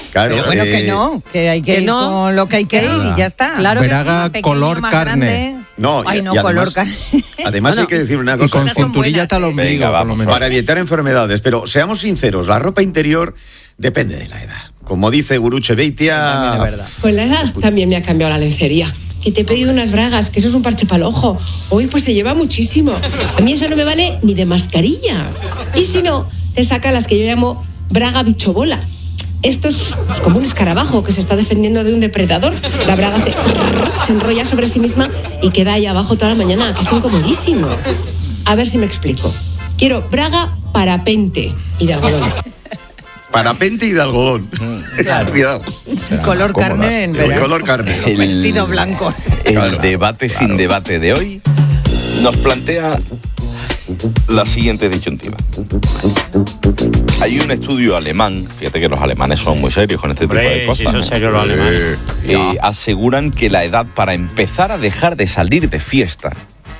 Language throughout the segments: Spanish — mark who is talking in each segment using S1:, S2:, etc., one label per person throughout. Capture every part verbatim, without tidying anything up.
S1: Claro,
S2: pero bueno,
S1: eh,
S2: que no, que hay que, que ir no. con lo que hay que ir y ya está.
S3: Claro
S4: Braga,
S2: que sí, pequeño,
S4: color carne.
S2: Grande.
S1: No,
S2: Ay,
S1: y,
S2: no,
S1: y
S2: color
S1: además,
S2: carne.
S1: Además
S2: bueno,
S1: hay que decir una
S4: Y
S1: cosa.
S4: con
S2: Esas son
S4: cinturilla hasta el
S2: buenas,
S4: ombligo,
S5: Venga,
S4: por lo menos.
S1: Para evitar enfermedades, pero seamos sinceros, la ropa interior depende de la edad. Como dice Guruche Beitia...
S2: También es verdad.
S6: Con la edad también me ha cambiado la lencería. Que te he pedido unas bragas, que eso es un parche para el ojo. Hoy pues se lleva muchísimo. A mí eso no me vale ni de mascarilla. Y si no, te saca las que yo llamo braga bichobola. Esto es pues, como un escarabajo que se está defendiendo de un depredador. La braga hace, se enrolla sobre sí misma y queda ahí abajo toda la mañana, que es incomodísimo. A ver si me explico. Quiero braga parapente y de algodón.
S1: Parapente y de algodón.
S2: Claro.
S1: Cuidado.
S2: Color carne en verano.
S1: Color carne.
S5: El-
S2: Vestidos blancos.
S5: El
S1: Claro,
S5: debate
S1: claro.
S5: sin debate de hoy nos plantea la siguiente disyuntiva. Hay un estudio alemán, fíjate que los alemanes son muy serios con este tipo de
S7: Hombre,
S5: cosas.
S7: si son
S5: ¿no?
S7: serios los alemanes.
S5: Eh, aseguran que la edad para empezar a dejar de salir de fiesta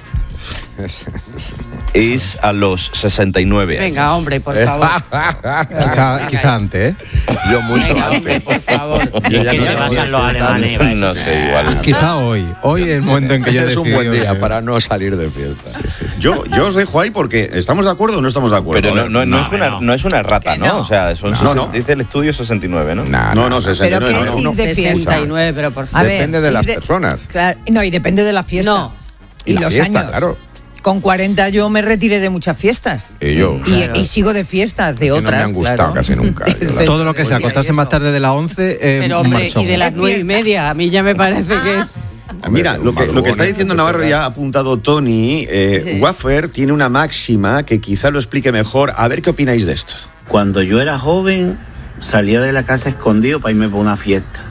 S5: es a los sesenta y nueve años.
S3: Venga, hombre, por favor.
S4: Quizá, quizá antes, ¿eh?
S8: Yo mucho
S3: Venga,
S8: antes.
S3: hombre, por favor.
S7: ¿Y en
S8: ya
S7: qué
S8: no
S7: se
S8: sé,
S7: basan los
S8: no,
S7: alemanes? para eso?
S5: No sé, igual.
S4: Quizá hoy. Hoy es el momento en que yo
S8: Es un
S4: decido
S8: buen día
S4: que-
S8: para no salir de fiesta.
S1: Yo, yo os dejo ahí porque ¿estamos de acuerdo o no estamos de acuerdo?
S5: Pero no, no, no,
S7: No,
S5: es una,
S7: no.
S5: no es una rata,
S2: Que
S5: ¿no?
S2: no.
S5: O sea, son
S1: No,
S5: sesenta,
S1: no.
S5: dice el estudio sesenta y nueve, ¿no?
S8: Nah,
S1: No, no,
S2: Pero
S1: sesenta y nueve.
S2: ¿qué
S1: no,
S2: es
S1: no.
S2: ir de fiesta?
S3: sesenta y nueve, pero por
S2: A
S3: favor.
S2: ver,
S8: Depende de
S2: ir
S8: las personas.
S2: Claro, no, y depende de la fiesta.
S3: No.
S2: Y,
S8: la
S2: los
S8: fiesta,
S2: años.
S8: claro.
S2: Con cuarenta yo me retiré de muchas fiestas.
S8: Y yo.
S2: Y,
S3: Claro.
S2: y sigo de fiestas, de
S8: Que no
S2: otras.
S8: me han gustado
S2: claro.
S8: casi nunca. Yo la-
S4: Todo lo que sea,
S2: Oye,
S4: acostarse
S2: y
S4: más
S2: eso.
S4: tarde de las once, eh,
S3: Pero
S4: un
S3: hombre,
S4: marchón.
S3: y de las
S2: Es
S3: nueve y
S2: fiesta.
S3: media, a mí ya me parece que es...
S1: Mira, lo que, lo que está
S8: Madrugones,
S1: diciendo Navarro ya ha apuntado Tony, eh,
S2: Sí.
S1: Waffer tiene una máxima que quizá lo explique mejor. A ver qué opináis de esto.
S9: Cuando yo era joven, salía de la casa escondido para irme para una fiesta.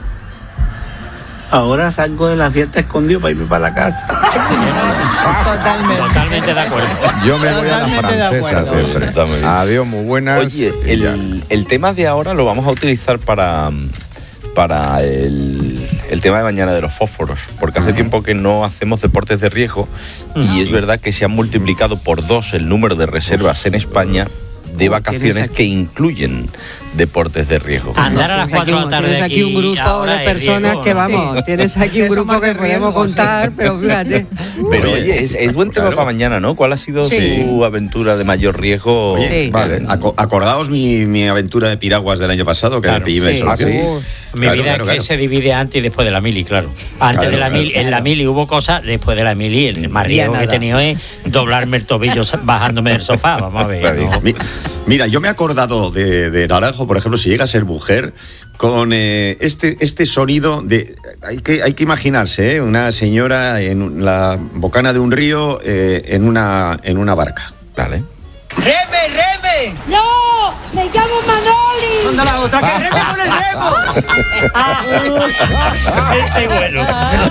S9: Ahora salgo de la fiesta escondido para irme para la casa.
S2: Totalmente.
S7: Totalmente de acuerdo.
S8: Yo me voy a la
S2: Totalmente de
S8: francesa
S2: acuerdo.
S8: siempre.
S5: Está muy bien.
S8: Adiós, muy buenas.
S5: Oye,
S8: y ya.
S5: el, el tema de ahora lo vamos a utilizar para, para el, el tema de mañana de los fósforos, porque hace tiempo que no hacemos deportes de riesgo y es verdad que se han multiplicado por dos el número de reservas en España de vacaciones que incluyen deportes de riesgo.
S7: Andar a las
S3: Tienes aquí,
S7: cuatro de la
S3: un-
S7: tarde
S3: tienes aquí un grupo
S7: ahora
S3: de
S7: es
S3: personas
S7: riesgo,
S3: que
S7: ¿no?
S3: vamos,
S2: Sí.
S3: tienes aquí
S2: Que
S3: un grupo
S2: somos
S3: que
S2: de
S3: podemos
S2: riesgo,
S3: contar,
S2: sí.
S3: pero fíjate.
S5: Pero oye, es, es buen tema
S1: Claro.
S5: para mañana, ¿no? ¿Cuál ha sido
S2: Sí.
S5: su aventura de mayor riesgo?
S3: Sí.
S8: Vale.
S1: Aco- acordaos mi, mi aventura de piraguas del año pasado, que
S7: Claro.
S1: me pillé en
S3: Sí.
S8: Ah, sí.
S1: solución.
S7: Mi
S1: Claro,
S7: vida
S1: claro,
S7: es que
S1: claro.
S7: se divide antes y después de la mili, claro. Antes
S1: Claro,
S7: de la
S1: claro,
S7: mili, en la mili hubo cosas, después de la mili el más
S2: Ya
S7: riesgo que he
S2: nada.
S7: tenido es doblarme el tobillo bajándome del sofá, vamos a ver.
S1: Claro.
S7: ¿no?
S1: Mi- Mira, yo me he acordado de, de Naranjo, por ejemplo, si llega a ser mujer, con eh, este, este sonido de... Hay que, hay que imaginarse, ¿eh? Una señora en la bocana de un río eh, en, una, en una barca.
S5: Vale.
S10: ¡Reme, reme!
S6: ¡No! ¡Me llamo Manoli!
S10: ¿Dónde la otra? ¡Que reme con el remo!
S7: Ese bueno.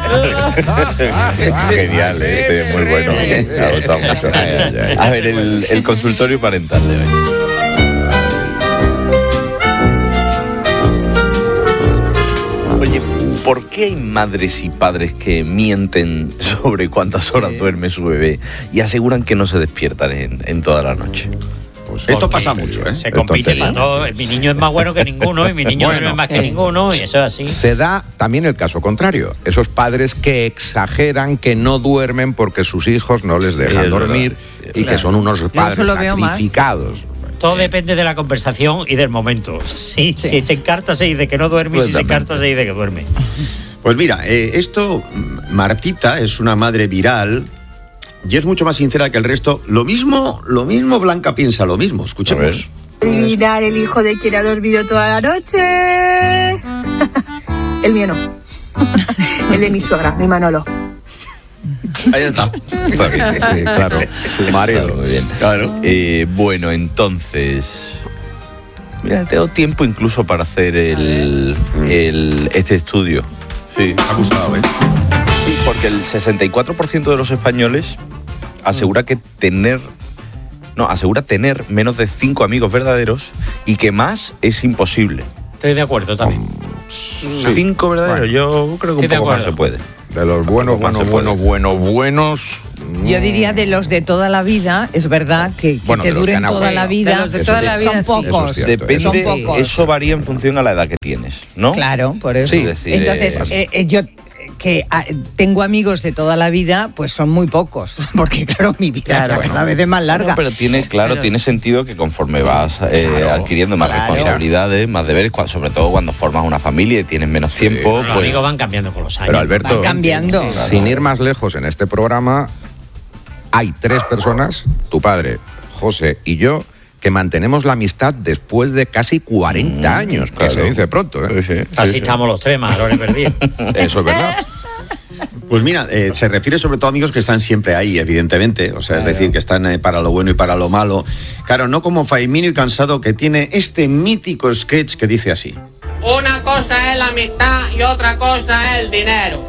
S5: Genial, ¿eh? Este es muy bueno. Me ha gustado mucho. A ver, el, el consultorio parental de hoy. Oye, ¿por qué hay madres y padres que mienten sobre cuántas horas duerme su bebé y aseguran que no se despiertan en, en toda la noche?
S1: Esto pasa mucho, ¿eh?
S7: Se compite para todo. Mi niño es más bueno que ninguno y mi niño
S8: Bueno,
S7: duerme más que
S3: sí.
S7: ninguno y eso es así.
S8: Se da también el caso contrario. Esos padres que exageran que no duermen porque sus hijos no les dejan
S5: es
S8: dormir
S5: verdad.
S8: y que son unos padres
S2: eso lo veo más.
S8: sacrificados.
S7: Todo depende de la conversación y del momento. Si, si te encarta se dice que no duerme y si se encarta se dice que duerme.
S1: Pues mira, eh, esto, mm, Martita es una madre viral y es mucho más sincera que el resto. Lo mismo, lo mismo Blanca piensa lo mismo. Escuchemos.
S11: Adivinar el hijo de quien ha dormido toda la noche. El mío no. El de mi suegra, mi Manolo.
S1: Ahí está.
S5: Está bien,
S8: Sí, claro. Su marido.
S5: Claro, muy bien.
S1: Claro.
S5: Eh, bueno, entonces. Mira, te he dado tiempo incluso para hacer el, el- este estudio. Sí.
S1: Me ha gustado, ¿eh?
S5: Sí, porque el sesenta y cuatro por ciento de los españoles asegura que tener. No, asegura tener menos de cinco amigos verdaderos y que más es imposible.
S7: Estoy de acuerdo también.
S5: Cinco verdaderos, yo creo que
S7: Estoy de
S5: un poco más
S7: acuerdo.
S5: se puede.
S8: De los buenos,
S5: Más
S8: buenos,
S5: se
S8: buenos,
S5: puede.
S8: buenos, buenos,
S2: Yo diría de los de toda la vida, es verdad que, que
S5: Bueno,
S2: te
S5: de los que
S2: duren
S5: han
S2: toda la
S5: abuelo.
S2: vida,
S3: De los de toda la vida,
S2: son
S3: sí.
S2: pocos.
S5: Eso es cierto,
S2: Son
S5: Depende,
S2: pocos.
S5: eso varía en función a la edad que tienes, ¿no?
S2: Claro, por eso.
S5: Sí, es decir,
S2: Entonces,
S5: eh,
S2: eh, eh, yo que ah, tengo amigos de toda la vida, pues son muy pocos, porque claro, mi vida
S5: Claro,
S2: es cada vez es más larga.
S5: Bueno, pero tiene, claro,
S2: Pero-
S5: tiene sentido que conforme vas eh,
S2: Claro,
S5: adquiriendo más
S2: claro.
S5: responsabilidades, más deberes, cua- sobre todo cuando formas una familia y tienes menos tiempo,
S7: Los
S5: pues
S7: amigos van cambiando con los años.
S8: Pero Alberto,
S2: Van cambiando.
S8: sin ir más lejos en este programa, hay tres personas, tu padre, José y yo, que mantenemos la amistad después de casi cuarenta años, que
S5: claro.
S8: se dice pronto. ¿eh?
S7: Así estamos los tres, más ahora he perdido.
S8: Eso es verdad.
S1: Pues mira, eh, se refiere sobre todo a amigos que están siempre ahí, evidentemente. O sea, es decir, que están eh, para lo bueno y para lo malo. Claro, no como Faimino y Cansado, que tiene este mítico sketch que dice así.
S10: Una cosa es la amistad y otra cosa es el dinero.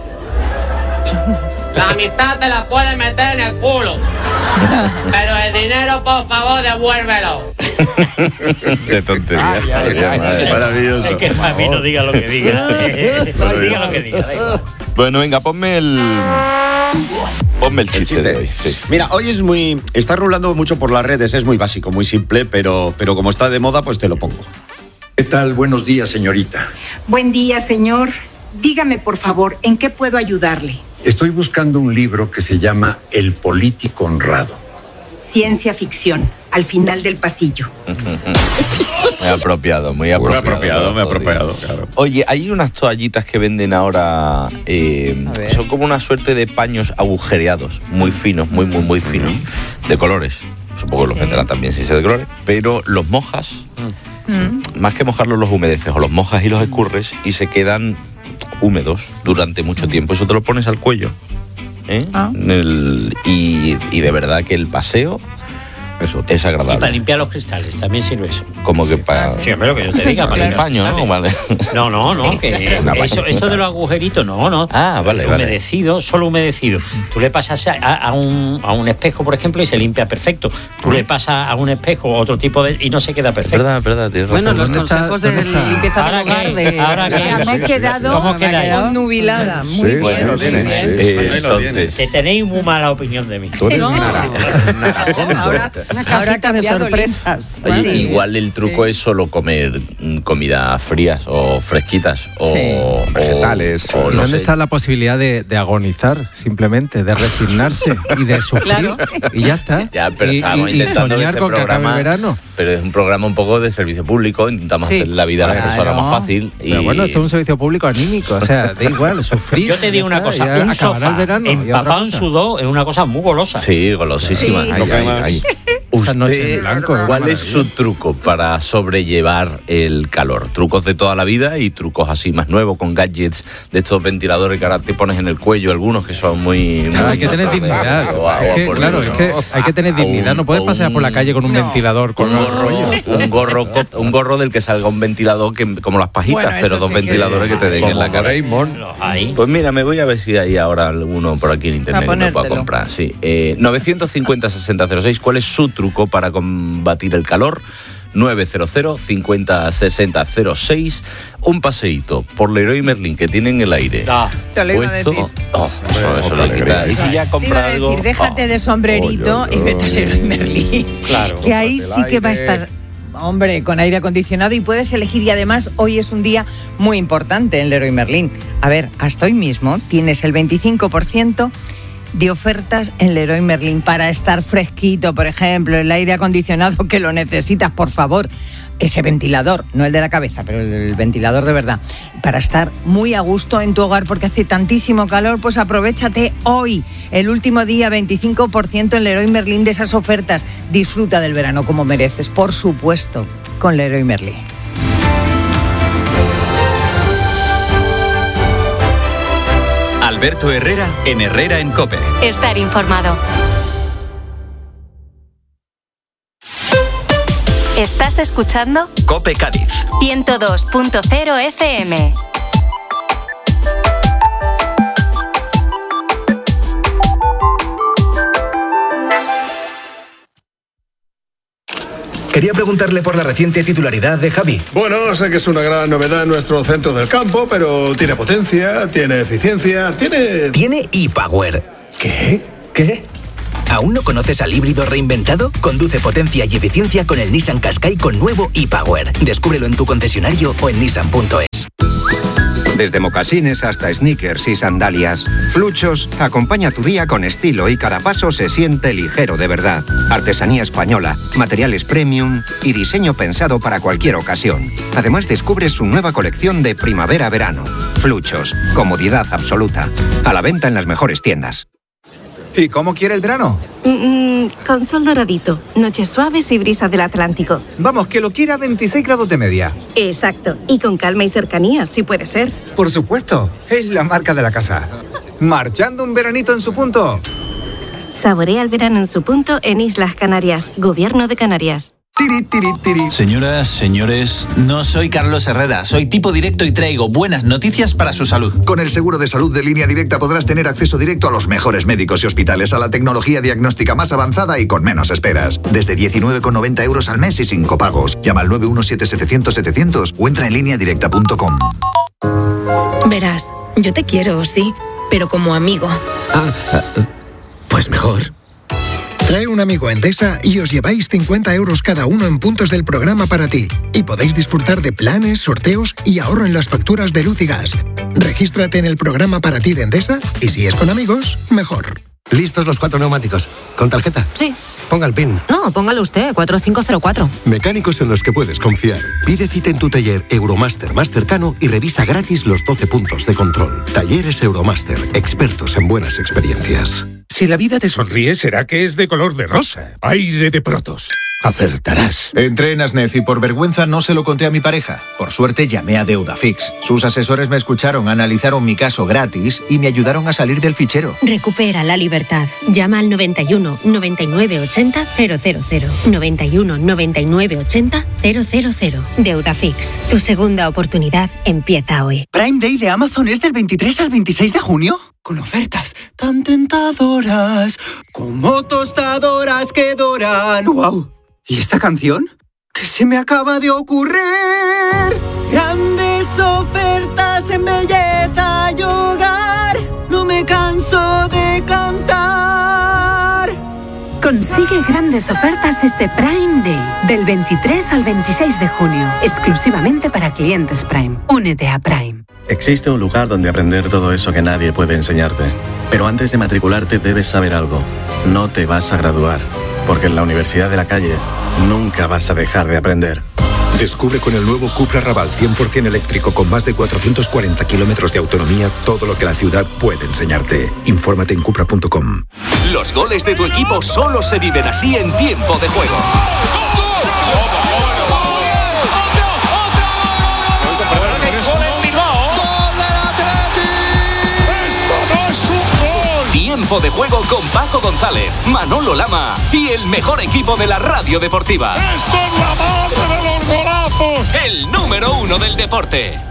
S10: La amistad te la puedes meter en el culo. Pero el dinero, por favor, devuélvelo.
S5: Qué tontería.
S8: Ay, ay, ay, ay.
S5: Maravilloso.
S7: Es que Faimino diga lo que diga. Diga lo que diga, da igual.
S5: Bueno, venga, ponme el. Ponme el chiste, de hoy. Sí.
S1: Mira, hoy es muy. Está rulando mucho por las redes, es muy básico, muy simple, pero, pero como está de moda, pues te lo pongo.
S12: ¿Qué tal? Buenos días, señorita.
S13: Buen día, señor. Dígame, por favor, ¿en qué puedo ayudarle?
S12: Estoy buscando un libro que se llama El político honrado.
S13: Ciencia ficción, al final del pasillo.
S5: Muy apropiado, muy apropiado.
S1: apropiado, muy apropiado, claro.
S5: Oye, hay unas toallitas que venden ahora, eh,
S3: A ver.
S5: son como una suerte de paños agujereados, muy finos, muy, muy, muy finos, de colores. Supongo que los venderán también si se de colores, pero los mojas, más que mojarlos los humedeces, o los mojas y los escurres y se quedan húmedos durante mucho tiempo. Eso te lo pones al cuello, ¿eh?
S3: Ah.
S5: En el- y, y de verdad que el paseo
S8: Eso.
S5: es
S7: Y para
S5: agradable.
S7: limpiar los cristales, también sirve eso.
S5: Como que para...
S7: Sí, hombre, lo que yo te diga. para
S5: el
S7: limpiar
S5: paño,
S7: los
S5: ¿no? Vale.
S7: cristales. No, no, no, que
S8: Una
S7: eso,
S8: pañita.
S7: eso de los agujeritos, no, no.
S5: Ah, vale, vale.
S7: Humedecido, solo humedecido. Tú le pasas a, a un, a un espejo, por ejemplo, y se limpia perfecto. Tú le pasas a un espejo otro tipo de... y no se queda
S5: Es
S7: perfecto.
S5: verdad, es verdad, tienes razón.
S3: Bueno, los
S4: ¿Dónde está-
S3: consejos de
S4: dónde está?
S3: limpieza del
S7: ¿Ahora
S3: hogar
S7: qué?
S3: de...
S7: ¿Ahora
S2: O sea,
S7: qué?
S2: me he quedado
S7: ¿Cómo queda ahí?
S2: obnubilada. Muy
S7: Sí,
S2: bien.
S7: bueno,
S1: lo tienes,
S2: muy bien.
S1: sí.
S5: Eh,
S1: Ahí lo
S5: entonces,
S7: Que tenéis muy mala opinión de mí.
S8: Tú eres
S3: No.
S8: nara- naracondo.
S2: Ahora,
S3: Una
S2: ahora ha
S3: cajita de
S2: cambiado el-
S3: sorpresas.
S5: oye,
S2: Sí.
S5: igual el truco es solo comer mm, comida frías o fresquitas o,
S3: Sí.
S5: o-
S8: Vegetales.
S5: o
S4: ¿Y
S5: no
S4: dónde
S5: sé.
S4: está la posibilidad de, de agonizar, simplemente, de resignarse y de sufrir?
S3: Claro.
S4: Y ya está.
S5: Ya, pero
S4: y,
S5: estábamos
S4: y- y
S5: intentando
S4: soñar
S5: este
S4: con que acabe
S5: programa,
S4: el verano.
S5: pero es un programa un poco de servicio público, intentamos
S3: Sí.
S5: hacer la vida a las
S2: Claro.
S5: personas más fácil. Y...
S4: Pero bueno, esto es un servicio público anímico, o sea, da igual, sufrir.
S7: Yo te digo una
S4: ya
S7: cosa,
S4: está, ya
S7: un
S4: acabará
S7: sofá
S4: el verano y otra
S7: empapado en
S4: cosa.
S7: sudor es una cosa muy golosa.
S5: Sí, golosísima.
S2: Sí.
S8: Ay, ay, ay.
S4: Esa noche
S5: Usted,
S4: en blanco, es
S5: ¿cuál
S4: una
S5: es su truco para sobrellevar el calor? Trucos de toda la vida y trucos así más nuevos, con gadgets de estos ventiladores que ahora te pones en el cuello, algunos que son muy...
S4: Claro,
S5: muy
S4: hay que tener dignidad.
S5: o a-
S4: Es
S5: o a
S4: que,
S5: por
S4: claro,
S5: Dios,
S4: es que
S5: ¿no?
S4: hay que tener
S5: O
S4: dignidad.
S5: un-
S4: No puedes
S5: o
S4: pasear por la
S5: un-
S4: calle con un
S2: No.
S4: ventilador
S5: Un
S4: colgado.
S5: gorro, un gorro, co- un gorro del que salga un ventilador que como las pajitas,
S2: Bueno,
S5: pero
S2: eso
S5: dos
S2: sí que-
S5: ventiladores que te den en
S8: Como
S5: la cara.
S8: Doraemon.
S7: Los hay.
S5: Pues mira, me voy a ver si hay ahora alguno por aquí en internet que me pueda
S2: ponértelo.
S5: comprar. Sí. Eh, novecientos cincuenta sesenta cero seis, ¿cuál es su truco para combatir el calor? novecientos cincuenta sesenta cero seis. Un paseíto por Leroy Merlin que tiene en el aire.
S7: Ah,
S2: Te lo iba a
S5: puesto.
S2: decir.
S5: Oh, eso, eso
S8: Otra
S5: le quita.
S8: alegría.
S5: Y si ya
S2: Te iba
S5: compra
S2: a
S5: algo.
S2: decir, déjate
S5: oh.
S2: de sombrerito
S8: Oy, oy,
S2: y vete al
S8: oy.
S2: Leroy Merlin.
S7: Claro.
S2: Que ahí
S8: Cómprate
S2: sí que
S8: el
S2: va a
S8: aire.
S2: estar, hombre, con aire acondicionado y puedes elegir. Y además, hoy es un día muy importante en Leroy Merlin. A ver, hasta hoy mismo tienes el veinticinco por ciento de ofertas en Leroy Merlin para estar fresquito, por ejemplo, el aire acondicionado que lo necesitas, por favor. Ese ventilador, no el de la cabeza, pero el, el ventilador de verdad, para estar muy a gusto en tu hogar porque hace tantísimo calor, pues aprovéchate hoy, el último día, veinticinco por ciento en Leroy Merlin de esas ofertas. Disfruta del verano como mereces, por supuesto, con Leroy Merlin.
S14: Alberto Herrera en Herrera en COPE.
S15: Estar informado. ¿Estás escuchando?
S14: COPE Cádiz.
S15: ciento dos punto cero F M.
S16: Quería preguntarle por la reciente titularidad de Javi.
S17: Bueno, sé que es una gran novedad en nuestro centro del campo, pero tiene potencia, tiene eficiencia, tiene...
S16: Tiene ePower.
S17: ¿Qué?
S16: ¿Qué? ¿Aún no conoces al híbrido reinventado? Conduce potencia y eficiencia con el Nissan Qashqai con nuevo e-Power. Descúbrelo en tu concesionario o en nissan punto es.
S18: Desde mocasines hasta sneakers y sandalias, Fluchos acompaña tu día con estilo y cada paso se siente ligero de verdad. Artesanía española, materiales premium y diseño pensado para cualquier ocasión. Además descubres su nueva colección de primavera-verano. Fluchos, comodidad absoluta. A la venta en las mejores tiendas.
S19: ¿Y cómo quiere el verano?
S20: Mm, con sol doradito, noches suaves y brisas del Atlántico.
S19: Vamos, que lo quiera a veintiséis grados de media.
S20: Exacto, y con calma y cercanía, si puede ser.
S19: Por supuesto, es la marca de la casa. Marchando un veranito en su punto.
S20: Saborea el verano en su punto en Islas Canarias, Gobierno de Canarias.
S21: Tiri, tiri, tiri. Señoras, señores, no soy Carlos Herrera, soy tipo directo y traigo buenas noticias para su salud.
S22: Con el seguro de salud de Línea Directa podrás tener acceso directo a los mejores médicos y hospitales, a la tecnología diagnóstica más avanzada y con menos esperas. Desde diecinueve con noventa euros al mes y sin copagos. Llama al nueve uno siete setecientos setecientos o entra en línea directa punto com.
S23: Verás, yo te quiero, sí, pero como amigo.
S24: Ah, pues mejor. Trae un amigo a Endesa y os lleváis cincuenta euros cada uno en puntos del programa para ti. Y podéis disfrutar de planes, sorteos y ahorro en las facturas de luz y gas. Regístrate en el programa para ti de Endesa y si es con amigos, mejor.
S25: ¿Listos los cuatro neumáticos? ¿Con tarjeta?
S23: Sí.
S25: Ponga el PIN.
S23: No, póngalo usted, cuatro cinco cero cuatro.
S25: Mecánicos en los que puedes confiar. Pide cita en tu taller Euromaster más cercano y revisa gratis los doce puntos de control. Talleres Euromaster, expertos en buenas experiencias.
S26: Si la vida te sonríe, será que es de color de rosa. Aire de Protos. Acertarás.
S27: Entré en Asnef y por vergüenza no se lo conté a mi pareja. Por suerte llamé a Deudafix. Sus asesores me escucharon, analizaron mi caso gratis y me ayudaron a salir del fichero.
S28: Recupera la libertad. Llama al noventa y uno, noventa y nueve, ochenta, cero cero cero. noventa y uno, noventa y nueve, ochenta, cero cero cero. Deudafix. Tu segunda oportunidad empieza hoy.
S29: Prime Day de Amazon es del veintitrés al veintiséis de junio. Con ofertas tan tentadoras como tostadoras que doran. ¡Wow! ¿Y esta canción? ¿Qué se me acaba de ocurrir? Grandes ofertas en belleza y hogar. No me canso de cantar.
S30: Consigue grandes ofertas este Prime Day, del veintitrés al veintiséis de junio, exclusivamente para clientes Prime. Únete a Prime.
S31: Existe un lugar donde aprender todo eso que nadie puede enseñarte. Pero antes de matricularte debes saber algo. No te vas a graduar, porque en la Universidad de la Calle nunca vas a dejar de aprender.
S12: Descubre con el nuevo Cupra Raval cien por ciento eléctrico con más de cuatrocientos cuarenta kilómetros de autonomía todo lo que la ciudad puede enseñarte. Infórmate en cupra punto com.
S32: Los goles de tu equipo solo se viven así en tiempo de juego. Tiempo de juego con Paco González, Manolo Lama y el mejor equipo de la radio deportiva.
S17: ¡Esto es la madre de los golazos!
S32: El número uno del deporte.